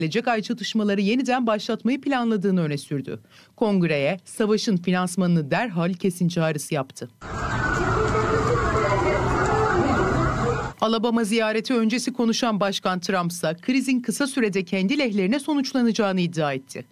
gelecek ay çatışmaları yeniden başlatmayı planladığını öne sürdü. Kongreye savaşın finansmanını derhal kesin çağrısı yaptı. Alabama ziyareti öncesi konuşan Başkan Trump ise krizin kısa sürede kendi lehlerine sonuçlanacağını iddia etti.